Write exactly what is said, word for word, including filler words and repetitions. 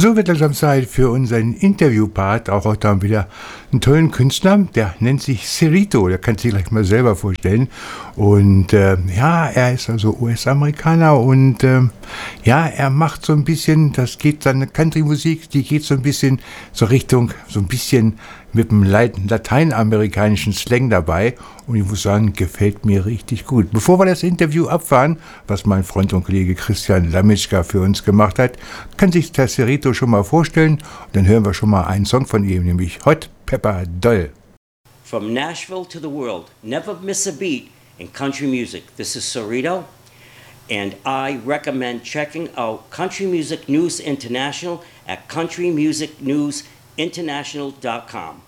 So wird langsam Zeit für unseren Interviewpart. Auch heute haben wir wieder einen tollen Künstler, der nennt sich Cerrito, der kann sich gleich mal selber vorstellen. Und äh, ja, er ist also U S-Amerikaner und äh, ja, er macht so ein bisschen, das geht seine Country-Musik, die geht so ein bisschen so Richtung, so ein bisschen mit dem lateinamerikanischen Slang dabei. Und ich muss sagen, gefällt mir richtig gut. Bevor wir das Interview abfahren, was mein Freund und Kollege Christian Lamitschka für uns gemacht hat, kann sich der Cerrito schon mal vorstellen. Und dann hören wir schon mal einen Song von ihm, nämlich Hot Pepper Doll. From Nashville to the world, never miss a beat in country music. This is Cerrito, and I recommend checking out Country Music News International at country music news international dot com.